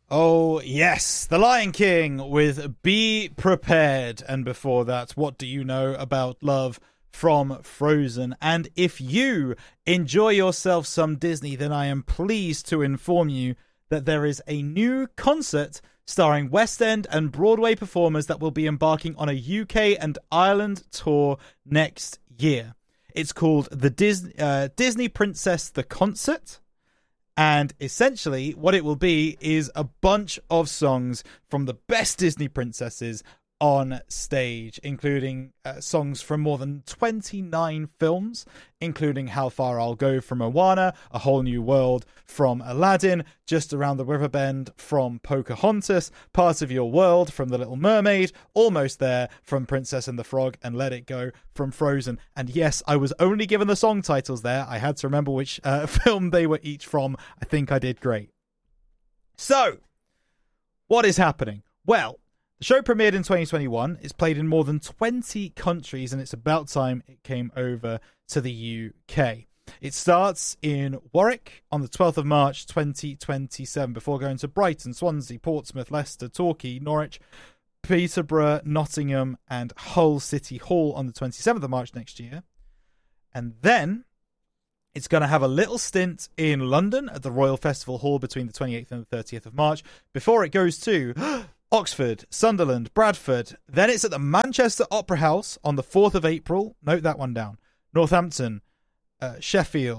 Oh, yes, The Lion King with Be Prepared. And before that, What Do You Know About Love from Frozen. And if you enjoy yourself some Disney, then I am pleased to inform you that there is a new concert starring West End and Broadway performers that will be embarking on a UK and Ireland tour next year. It's called the Disney Princess The Concert. And essentially, what it will be is a bunch of songs from the best Disney princesses on stage, including songs from more than 29 films, including How Far I'll Go from Moana, A Whole New World from Aladdin, Just Around the River Bend from Pocahontas, Part of Your World from The Little Mermaid, Almost There from Princess and the Frog, and Let It Go from Frozen. And yes, I was only given the song titles there. I had to remember which film they were each from. I think I did great. So, what is happening? Well, the show premiered in 2021. It's played in more than 20 countries, and it's about time it came over to the UK. It starts in Warwick on the 12th of March 2027, before going to Brighton, Swansea, Portsmouth, Leicester, Torquay, Norwich, Peterborough, Nottingham, and Hull City Hall on the 27th of March next year. And then it's going to have a little stint in London at the Royal Festival Hall between the 28th and the 30th of March, before it goes to Oxford, Sunderland, Bradford. Then it's at the Manchester Opera House on the 4th of April. Note that one down. Northampton, Sheffield,